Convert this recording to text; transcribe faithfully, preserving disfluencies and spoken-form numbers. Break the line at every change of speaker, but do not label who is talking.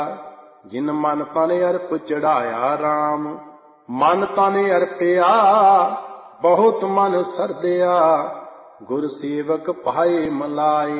ਜਿਨ ਮਨ ਤਨ ਅਰਪ ਚੜਾਇਆ ਰਾਮ। ਮਨ ਤਨ ਅਰਪਿਆ ਬਹੁਤ ਮਨ ਸਰਦਿਆ, ਗੁਰ ਸੇਵਕ ਪਾਏ ਮਲਾਈ।